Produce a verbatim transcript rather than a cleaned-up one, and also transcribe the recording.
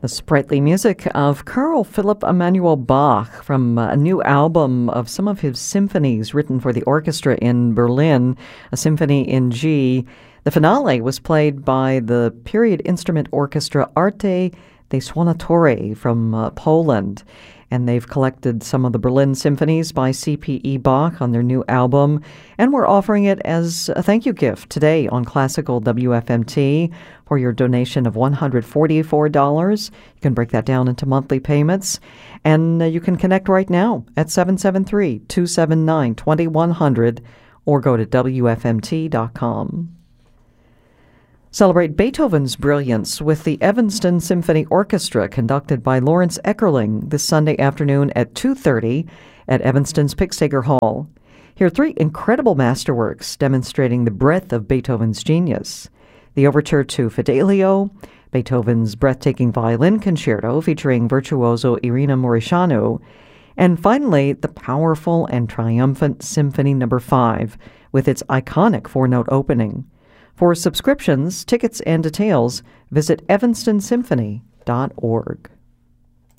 The sprightly music of Carl Philipp Emanuel Bach from a new album of some of his symphonies written for the orchestra in Berlin, a symphony in G. The finale was played by the period instrument orchestra Arte dei Suonatori from uh, Poland. And they've collected some of the Berlin symphonies by C P E Bach on their new album, and we're offering it as a thank you gift today on Classical W F M T for your donation of one hundred forty-four dollars. You can break that down into monthly payments, and uh, you can connect right now at seven seven three, two seven nine, two one zero zero or go to W F M T dot com. Celebrate Beethoven's brilliance with the Evanston Symphony Orchestra, conducted by Lawrence Eckerling, this Sunday afternoon at two thirty at Evanston's Pixager Hall. Hear three incredible masterworks demonstrating the breadth of Beethoven's genius: the Overture to Fidelio, Beethoven's breathtaking violin concerto featuring virtuoso Irina Mureșanu, and finally, the powerful and triumphant Symphony Number five with its iconic four-note opening. For subscriptions, tickets, and details, visit evanston symphony dot org.